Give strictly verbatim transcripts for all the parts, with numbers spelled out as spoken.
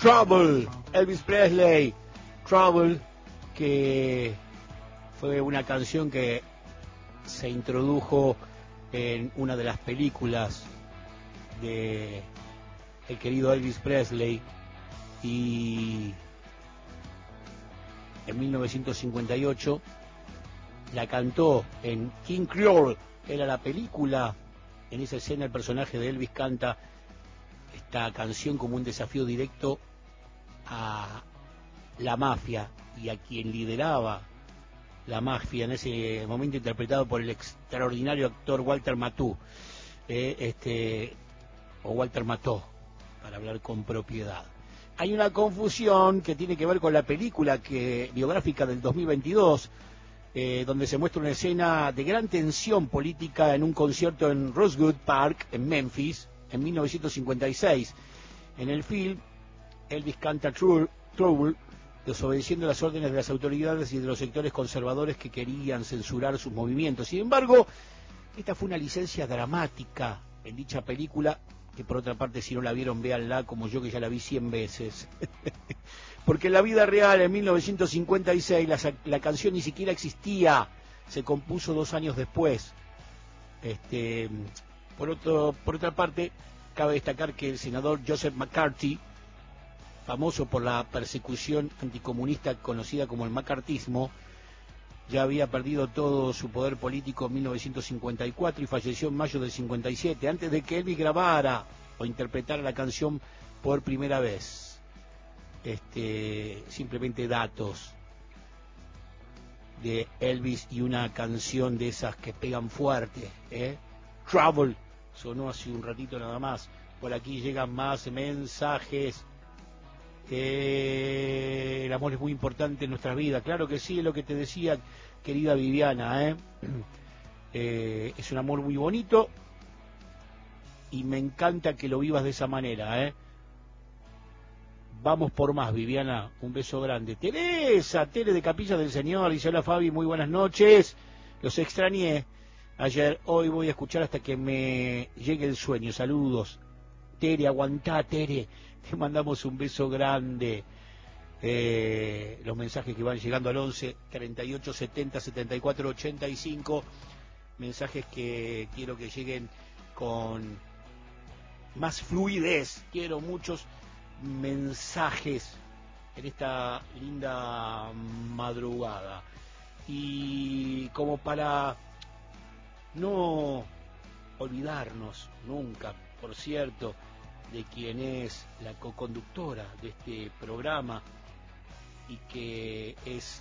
Trouble, Elvis Presley, Trouble, que fue una canción que se introdujo en una de las películas de el querido Elvis Presley, y en mil novecientos cincuenta y ocho la cantó en King Creole, era la película. En esa escena el personaje de Elvis canta esta canción como un desafío directo a la mafia y a quien lideraba la mafia en ese momento, interpretado por el extraordinario actor Walter Matthau, eh, este, o Walter Matthau, para hablar con propiedad. Hay una confusión que tiene que ver con la película que biográfica del dos mil veintidós, eh, donde se muestra una escena de gran tensión política en un concierto en Rosewood Park, en Memphis, en mil novecientos cincuenta y seis. En el film, Elvis canta Trouble, desobedeciendo las órdenes de las autoridades y de los sectores conservadores que querían censurar sus movimientos. Sin embargo, esta fue una licencia dramática en dicha película, que por otra parte, si no la vieron, véanla como yo, que ya la vi cien veces. Porque en la vida real, en mil novecientos cincuenta y seis, la, la canción ni siquiera existía, se compuso dos años después. Este, por, otro, por otra parte, cabe destacar que el senador Joseph McCarthy, famoso por la persecución anticomunista conocida como el macartismo, ya había perdido todo su poder político en mil novecientos cincuenta y cuatro y falleció en mayo del cincuenta y siete, antes de que Elvis grabara o interpretara la canción por primera vez. Este, simplemente datos de Elvis y una canción de esas que pegan fuerte, ¿eh? Trouble sonó hace un ratito nada más. Por aquí llegan más mensajes. Eh, el amor es muy importante en nuestras vidas. Claro que sí, es lo que te decía, querida Viviana, ¿eh? Eh, es un amor muy bonito y me encanta que lo vivas de esa manera, ¿eh? Vamos por más, Viviana, un beso grande. Teresa, Tere de Capilla del Señor, dice: hola Fabi, muy buenas noches, los extrañé ayer, hoy voy a escuchar hasta que me llegue el sueño. Saludos, Tere, aguantá, Tere, te mandamos un beso grande. Eh, los mensajes que van llegando al once, treinta y ocho, setenta, setenta y cuatro, ochenta y cinco, mensajes que quiero que lleguen con más fluidez, quiero muchos mensajes en esta linda madrugada. Y como para no olvidarnos nunca, por cierto, de quien es la coconductora de este programa y que es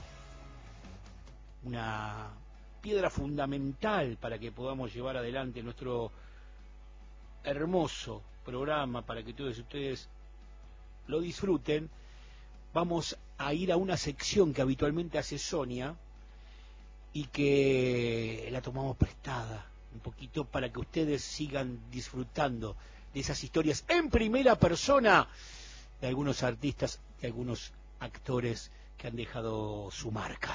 una piedra fundamental para que podamos llevar adelante nuestro hermoso programa, para que todos ustedes lo disfruten, vamos a ir a una sección que habitualmente hace Sonia y que la tomamos prestada un poquito para que ustedes sigan disfrutando de esas historias en primera persona de algunos artistas, de algunos actores que han dejado su marca.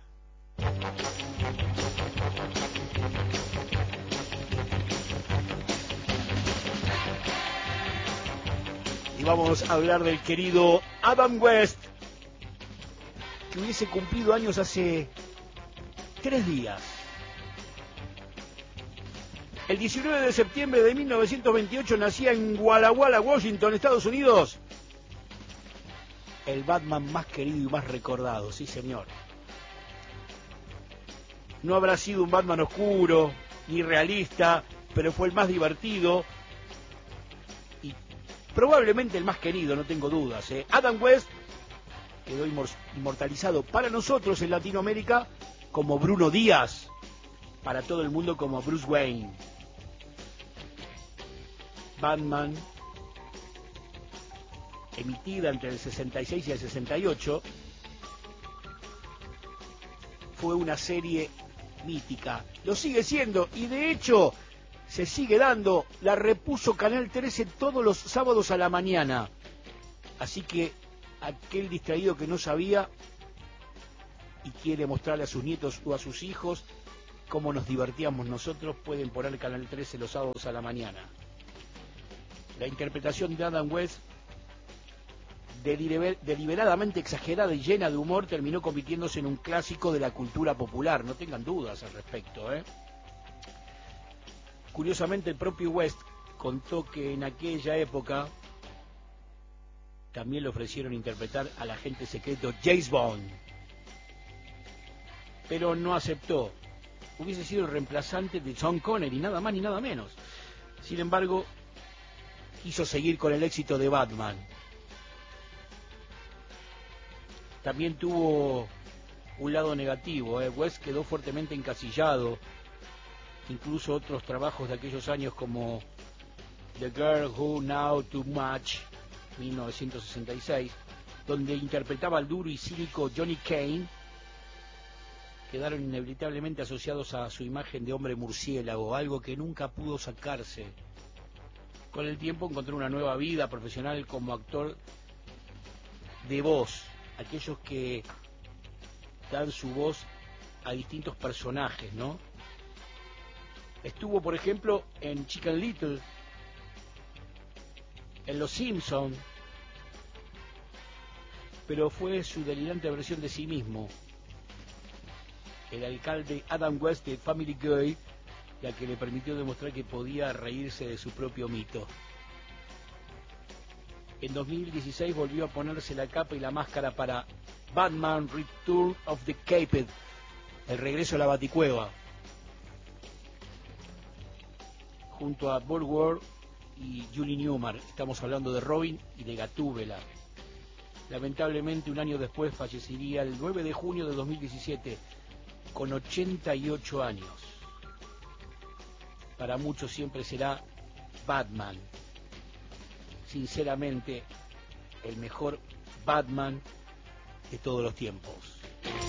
Y vamos a hablar del querido Adam West, que hubiese cumplido años hace tres días. El diecinueve de septiembre de mil novecientos veintiocho nacía en Walla Walla, Washington, Estados Unidos, el Batman más querido y más recordado, sí señor. No habrá sido un Batman oscuro ni realista, pero fue el más divertido y probablemente el más querido, no tengo dudas, ¿eh? Adam West quedó inmortalizado para nosotros en Latinoamérica como Bruno Díaz, para todo el mundo como Bruce Wayne. Batman, emitida entre el sesenta y seis y el sesenta y ocho, fue una serie mítica, lo sigue siendo, y de hecho se sigue dando. La repuso Canal trece todos los sábados a la mañana, así que aquel distraído que no sabía y quiere mostrarle a sus nietos o a sus hijos cómo nos divertíamos nosotros, pueden poner Canal trece los sábados a la mañana. La interpretación de Adam West deliber- deliberadamente exagerada y llena de humor, terminó convirtiéndose en un clásico de la cultura popular, no tengan dudas al respecto, ¿eh? Curiosamente, el propio West contó que en aquella época también le ofrecieron interpretar al agente secreto James Bond, pero no aceptó. Hubiese sido el reemplazante de Sean Connery, nada más ni nada menos. Sin embargo, quiso seguir con el éxito de Batman. También tuvo un lado negativo, ¿eh? West quedó fuertemente encasillado. Incluso otros trabajos de aquellos años como The Girl Who Knew Too Much, mil novecientos sesenta y seis, donde interpretaba al duro y cínico Johnny Kane, quedaron inevitablemente asociados a su imagen de hombre murciélago, algo que nunca pudo sacarse. Con el tiempo encontró una nueva vida profesional como actor de voz, aquellos que dan su voz a distintos personajes, ¿no? Estuvo, por ejemplo, en Chicken Little, en Los Simpson, pero fue su delirante versión de sí mismo, el alcalde Adam West de Family Guy, la que le permitió demostrar que podía reírse de su propio mito. En dos mil dieciséis volvió a ponerse la capa y la máscara para Batman Return of the Caped, el regreso a la Baticueva, junto a Burt Ward y Julie Newmar. Estamos hablando de Robin y de Gatúbela. Lamentablemente, un año después fallecería el nueve de junio de dos mil diecisiete, con ochenta y ocho años. Para muchos siempre será Batman, sinceramente, el mejor Batman de todos los tiempos.